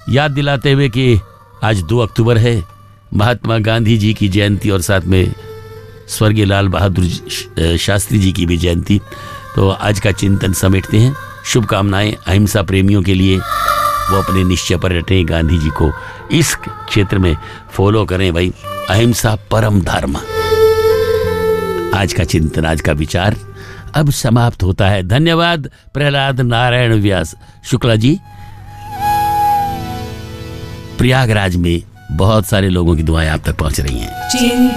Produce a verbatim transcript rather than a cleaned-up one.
याद दिलाते हुए कि आज दो अक्टूबर है, महात्मा गांधी जी की जयंती और साथ में स्वर्गीय लाल बहादुर शास्त्री जी की भी जयंती। तो आज का चिंतन समेटते हैं। शुभकामनाएं अहिंसा प्रेमियों के लिए, वो अपने निश्चय पर डटे, गांधी जी को इस क्षेत्र में फॉलो करें भाई। अहिंसा परम धर्म। आज का चिंतन, आज का विचार अब समाप्त होता है। धन्यवाद प्रहलाद नारायण व्यास शुक्ला जी। प्रयागराज में बहुत सारे लोगों की दुआएं आप तक पहुंच रही हैं।